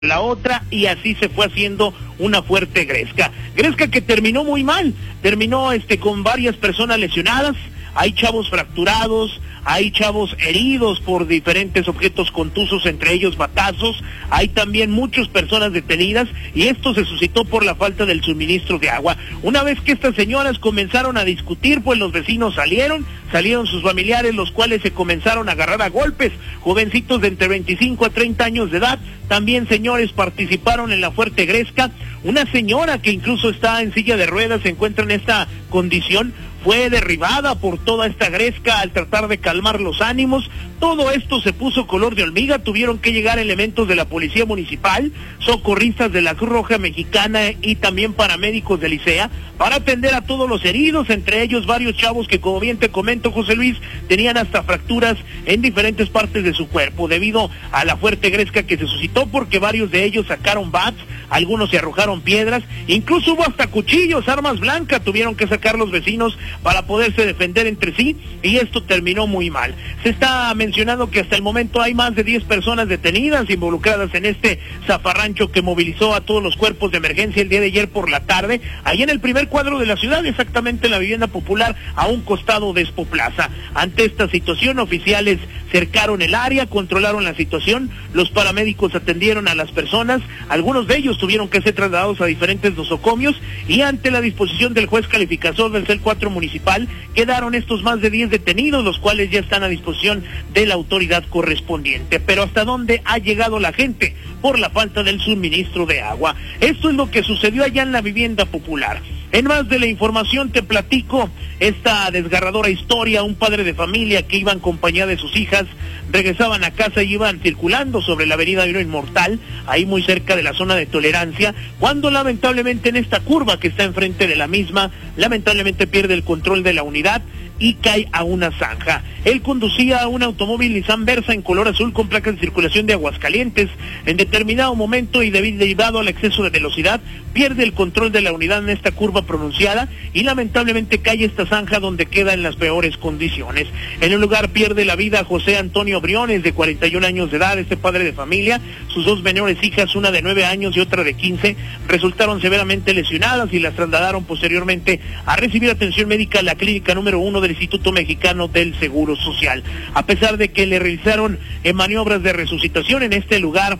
la otra, y así se fue haciendo una fuerte gresca que terminó muy mal, terminó con varias personas lesionadas, hay chavos fracturados, hay chavos heridos por diferentes objetos contusos, entre ellos batazos, hay también muchas personas detenidas, y esto se suscitó por la falta del suministro de agua. Una vez que estas señoras comenzaron a discutir, pues los vecinos salieron sus familiares, los cuales se comenzaron a agarrar a golpes, jovencitos de entre 25 a 30 años de edad, también señores participaron en la fuerte gresca. Una señora que incluso está en silla de ruedas, se encuentra en esta condición, fue derribada por toda esta gresca al tratar de calmar los ánimos. Todo esto se puso color de hormiga, tuvieron que llegar elementos de la Policía Municipal, socorristas de la Cruz Roja Mexicana y también paramédicos del ICEA para atender a todos los heridos, entre ellos varios chavos que, como bien te comento, José Luis, tenían hasta fracturas en diferentes partes de su cuerpo debido a la fuerte gresca que se suscitó, porque varios de ellos sacaron bats, algunos se arrojaron piedras, incluso hubo hasta cuchillos, armas blancas tuvieron que sacar los vecinos para poderse defender entre sí, y esto terminó muy mal. Se está mencionando que hasta el momento hay más de 10 personas detenidas involucradas en este zafarrancho que movilizó a todos los cuerpos de emergencia el día de ayer por la tarde, ahí en el primer cuadro de la ciudad, exactamente en la vivienda popular a un costado de Expo Plaza. Ante esta situación, oficiales cercaron el área, controlaron la situación, los paramédicos atendieron a las personas, algunos de ellos tuvieron que ser trasladados a diferentes nosocomios, y ante la disposición del juez calificador del CEL 4 municipal, quedaron estos más de 10 detenidos, los cuales ya están a disposición de la autoridad correspondiente. Pero ¿hasta dónde ha llegado la gente por la falta del suministro de agua? Esto es lo que sucedió allá en la vivienda popular. En más de la información te platico esta desgarradora historia. Un padre de familia que iba en compañía de sus hijas, regresaban a casa y iban circulando sobre la avenida Vino Inmortal, ahí muy cerca de la zona de Tolerancia, cuando lamentablemente en esta curva que está enfrente de la misma, lamentablemente pierde el control de la unidad y cae a una zanja. Él conducía un automóvil Nissan Versa en color azul con placas de circulación de Aguascalientes. En determinado momento y derivado al exceso de velocidad, pierde el control de la unidad en esta curva pronunciada y lamentablemente cae esta zanja, donde queda en las peores condiciones. En el lugar pierde la vida José Antonio Briones, de 41 años de edad, este padre de familia. Sus dos menores hijas, una de 9 años y otra de 15, resultaron severamente lesionadas y las trasladaron posteriormente a recibir atención médica en la clínica número 1 del Instituto Mexicano del Seguro Social. A pesar de que le realizaron maniobras de resucitación en este lugar,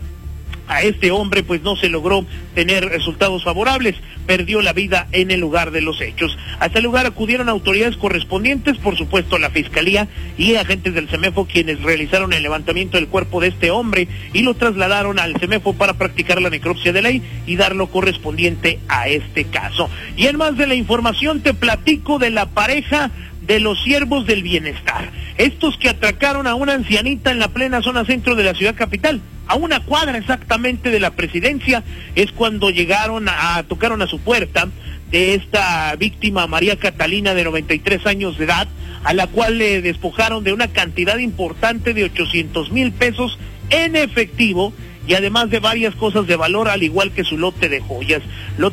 a este hombre pues no se logró tener resultados favorables, perdió la vida en el lugar de los hechos. Hasta el lugar acudieron autoridades correspondientes, por supuesto la Fiscalía y agentes del CEMEFO, quienes realizaron el levantamiento del cuerpo de este hombre y lo trasladaron al CEMEFO para practicar la necropsia de ley y dar lo correspondiente a este caso. Y en más de la información te platico de la pareja de los siervos del bienestar, estos que atracaron a una ancianita en la plena zona centro de la ciudad capital, a una cuadra exactamente de la presidencia. Es cuando tocaron a su puerta de esta víctima, María Catalina, de 93 años de edad, a la cual le despojaron de una cantidad importante de 800,000 pesos en efectivo, y además de varias cosas de valor, al igual que su lote de joyas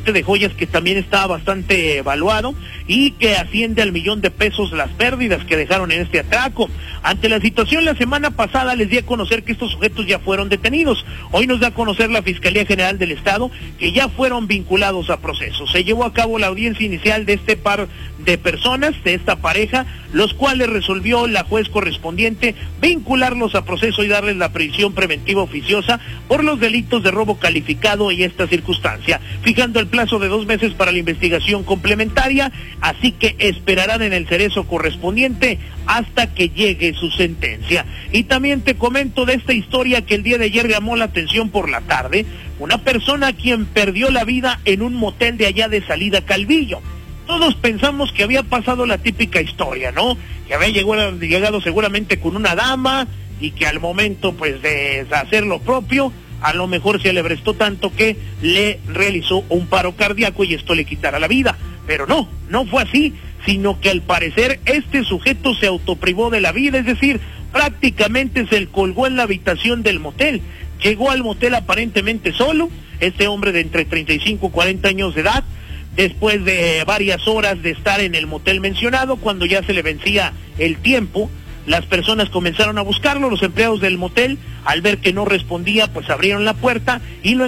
que también estaba bastante evaluado y que asciende al 1,000,000 de pesos las pérdidas que dejaron en este atraco. Ante la situación, la semana pasada les di a conocer que estos sujetos ya fueron detenidos. Hoy nos da a conocer la Fiscalía General del Estado que ya fueron vinculados a proceso. Se llevó a cabo la audiencia inicial de este par de personas, de esta pareja, los cuales resolvió la juez correspondiente vincularlos a proceso y darles la prisión preventiva oficiosa por los delitos de robo calificado y esta circunstancia, fijando el plazo de 2 meses para la investigación complementaria, así que esperarán en el cerezo correspondiente hasta que llegue su sentencia. Y también te comento de esta historia que el día de ayer llamó la atención por la tarde, una persona quien perdió la vida en un motel de allá de Salida Calvillo. Todos pensamos que había pasado la típica historia, ¿no? Que había llegado seguramente con una dama y que al momento pues de hacer lo propio, a lo mejor se alebrestó tanto que le realizó un paro cardíaco y esto le quitara la vida. Pero no fue así, sino que al parecer este sujeto se autoprivó de la vida, es decir, prácticamente se colgó en la habitación del motel. Llegó al motel aparentemente solo, este hombre de entre 35 y 40 años de edad, después de varias horas de estar en el motel mencionado, cuando ya se le vencía el tiempo, las personas comenzaron a buscarlo, los empleados del motel, al ver que no respondía, pues abrieron la puerta y lo